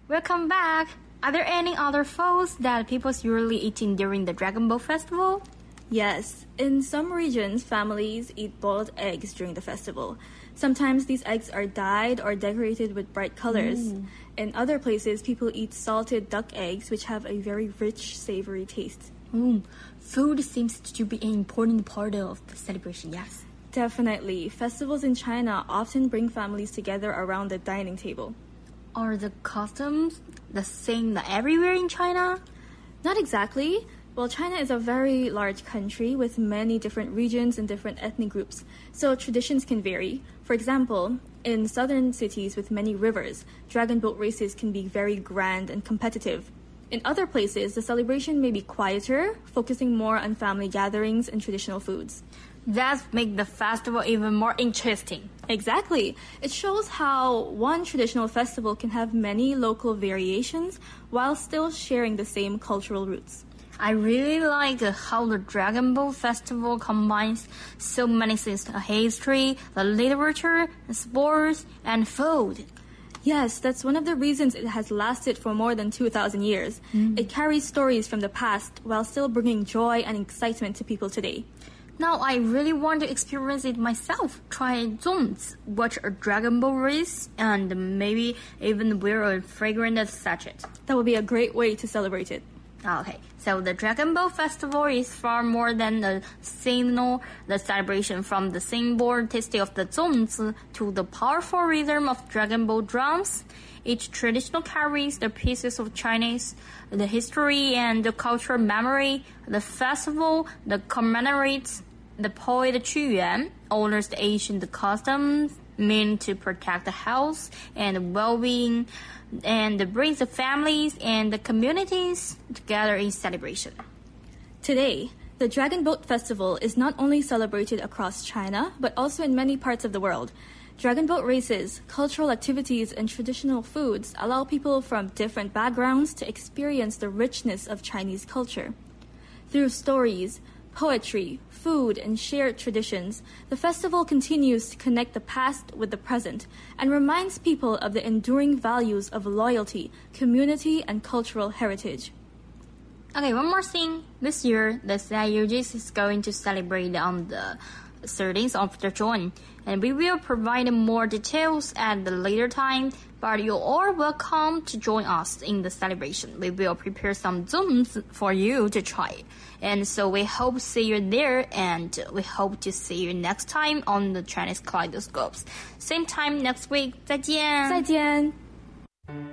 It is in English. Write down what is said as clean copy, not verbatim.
Welcome back! Are there any other foods that people usually eating during the Dragon Boat Festival? Yes, in some regions, families eat boiled eggs during the festival. Sometimes these eggs are dyed or decorated with bright colors. In other places, people eat salted duck eggs, which have a very rich, savory taste. Food seems to be an important part of the celebration, yes. Definitely. Festivals in China often bring families together around the dining table. Are the customs the same everywhere in China? Not exactly. Well, China is a very large country with many different regions and different ethnic groups, so traditions can vary. For example, in southern cities with many rivers, dragon boat races can be very grand and competitive. In other places, the celebration may be quieter, focusing more on family gatherings and traditional foods. That makes the festival even more interesting. Exactly. It shows how one traditional festival can have many local variations while still sharing the same cultural roots. I really like how the Dragon Boat Festival combines so many things: the history, the literature, the sports, and food. Yes, that's one of the reasons it has lasted for more than 2,000 years. It carries stories from the past while still bringing joy and excitement to people today. Now I really want to experience it myself. Try zombies, watch a Dragon Boat race, and maybe even wear a fragrant sachet. That would be a great way to celebrate it. Okay, so the Dragon Boat Festival is far more than the celebration, from the simple taste of the zongzi to the powerful rhythm of Dragon Boat drums. Each tradition carries the pieces of Chinese, the history and the cultural memory. The festival commemorates the poet Qu Yuan, honors the ancient customs meant to protect the health and well-being, and brings the families and the communities together in celebration. Today, the Dragon Boat Festival is not only celebrated across China, but also in many parts of the world. Dragon boat races, cultural activities, and traditional foods allow people from different backgrounds to experience the richness of Chinese culture. Through stories, poetry, food, and shared traditions, the festival continues to connect the past with the present and reminds people of the enduring values of loyalty, community, and cultural heritage. Okay, one more thing. This year, the CIUGs is going to celebrate on the 13th of June, and we will provide more details at the later time, but you're all welcome to join us in the celebration. We will prepare some zooms for you to try. And so we hope to see you there, and we hope to see you next time on the Chinese Kaleidoscopes. Same time next week. 再见。 再见。